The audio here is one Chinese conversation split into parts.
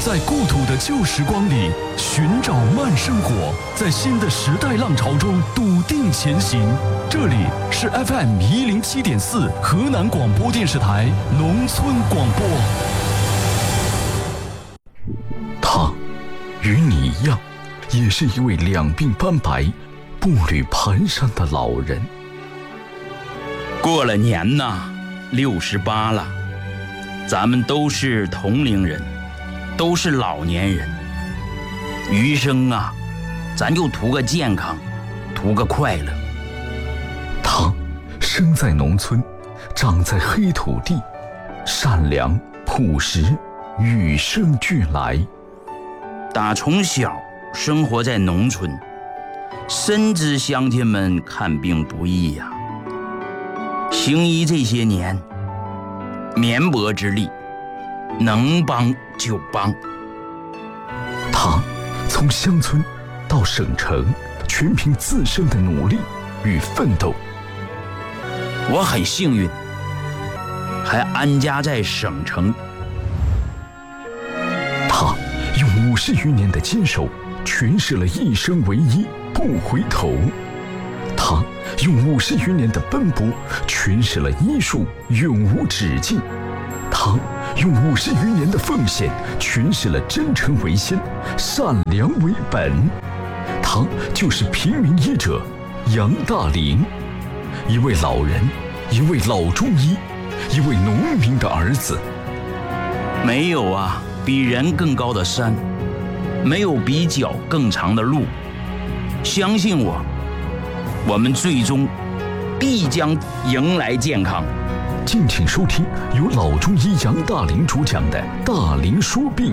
在故土的旧时光里寻找慢生活，在新的时代浪潮中笃定前行。这里是 FM107.4 河南广播电视台农村广播。他与你一样，也是一位两鬓斑白、步履蹒跚的老人。 过了年呐，68了，咱们都是同龄人，都是老年人。余生啊，咱就图个健康，图个快乐。 他生在农村，长在黑土地，善良朴实，与生俱来。 打从小生活在农村，深知乡亲们看病不易呀。行医这些年，绵薄之力，能帮就帮。 他从乡村到省城，全凭自身的努力与奋斗。 我很幸运，还安家在省城。 他用50余年的坚守，诠释了一生为一，不回头。他用50余年的奔波，诠释了医术永无止境。他用50余年的奉献，诠释了真诚为先，善良为本。他就是平民医者杨大林，一位老人，一位老中医，一位农民的儿子。 没有啊比人更高的山，没有比脚更长的路。相信我，我们最终必将迎来健康。 敬请收听由老中医杨大林主讲的《大林说病》。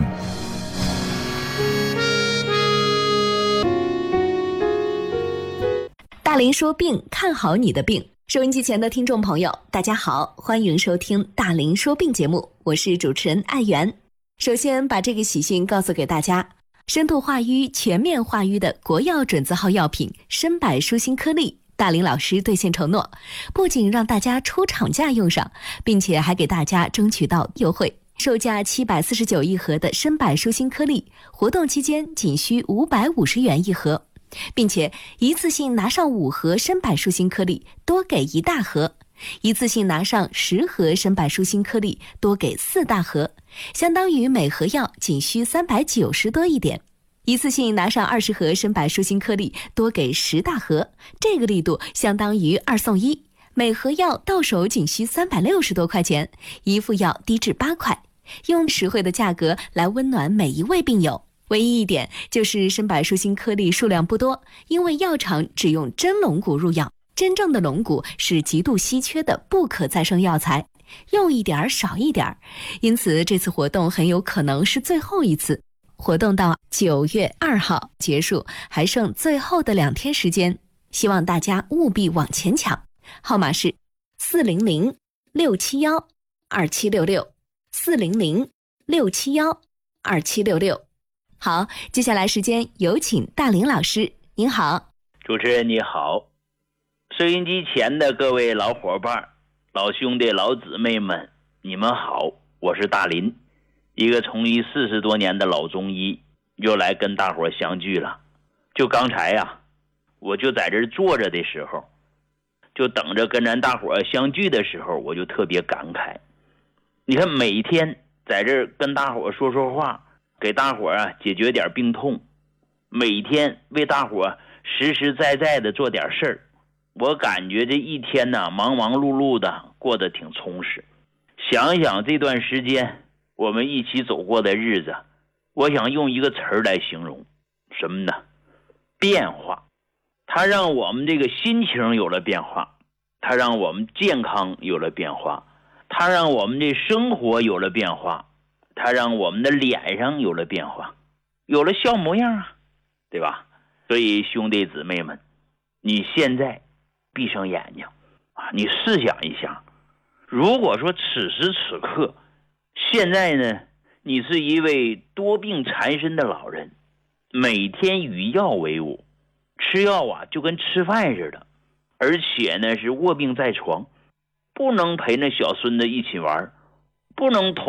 大林说病，看好你的病。收音机前的听众朋友，大家好，欢迎收听大林说病节目，我是主持人艾媛。首先把这个喜讯告诉给大家，深度化瘀、全面化瘀的国药准字号药品参柏舒心颗粒，大林老师兑现承诺，不仅让大家出厂价用上，并且还给大家争取到优惠。售价749一盒的参柏舒心颗粒，活动期间仅需550元一盒，并且一次性拿上5盒参柏舒心颗粒，多给1大盒；一次性拿上10盒参柏舒心颗粒，多给4大盒，相当于每盒药仅需390多一点。一次性拿上20盒参柏舒心颗粒，多给10大盒，这个力度相当于2送1，每盒药到手仅需360多块钱，一副药低至8块，用实惠的价格来温暖每一位病友。唯一一点就是参柏舒心颗粒数量不多，因为药厂只用真龙骨入药，真正的龙骨是极度稀缺的不可再生药材，用一点少一点，因此这次活动很有可能是最后一次。活动到9月2号结束，还剩最后的2天时间，希望大家务必往前抢。号码是400-671-2766，400-671-2766。好，接下来时间有请大林老师。您好。 主持人你好，收音机前的各位老伙伴、老兄弟、老姊妹们，你们好，我是大林，一个从医40多年的老中医，又来跟大伙相聚了。就刚才呀，我就在这儿坐着的时候，就等着跟咱大伙相聚的时候，我就特别感慨。你看每天在这儿跟大伙说说话，给大伙解决点病痛，每天为大伙实实在在的做点事儿，我感觉这一天呢，忙忙碌碌的过得挺充实。想想这段时间我们一起走过的日子，我想用一个词儿来形容，什么呢？变化。它让我们这个心情有了变化，它让我们健康有了变化，它让我们这生活有了变化，它让我们的脸上有了变化，有了笑模样啊，对吧？所以兄弟姊妹们，你现在闭上眼睛啊，你试想一下，如果说此时此刻现在呢，你是一位多病缠身的老人，每天与药为伍，吃药啊就跟吃饭似的，而且呢是卧病在床，不能陪那小孙子一起玩，不能同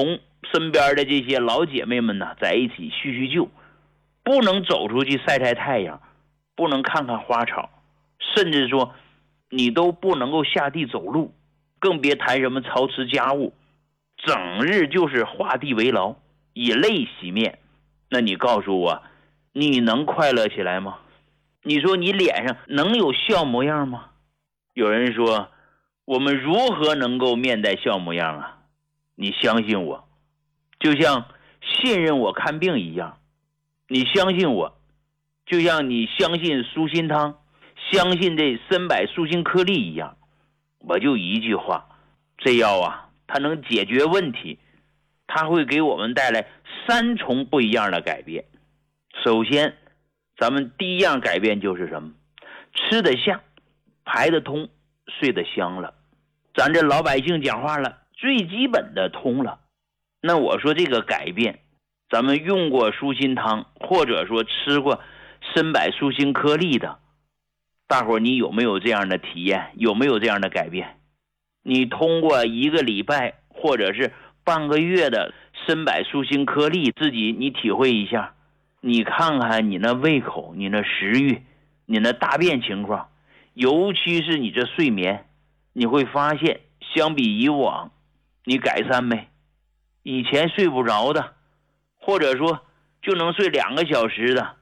身边的这些老姐妹们呢，在一起叙叙旧，不能走出去晒晒太阳，不能看看花草，甚至说你都不能够下地走路，更别谈什么操持家务，整日就是画地为牢，以泪洗面。那你告诉我，你能快乐起来吗？你说你脸上能有笑模样吗？有人说，我们如何能够面带笑模样啊？你相信我，就像信任我看病一样，你相信我，就像你相信舒心汤，相信这参柏舒心颗粒一样。我就一句话，这药啊，它能解决问题，它会给我们带来3重不一样的改变。首先，咱们第一样改变就是什么？吃得下，排得通，睡得香了。咱这老百姓讲话了，最基本的通了。那我说这个改变，咱们用过舒心汤，或者说吃过参柏舒心颗粒的，大伙儿你有没有这样的体验？有没有这样的改变？你通过1个礼拜或者是半个月的参柏舒心颗粒，自己你体会一下，你看看你那胃口，你那食欲，你那大便情况，尤其是你这睡眠，你会发现相比以往你改善没？以前睡不着的，或者说就能睡2个小时的，